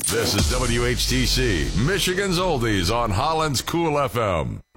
This is WHTC, Michigan's Oldies on Holland's Cool FM.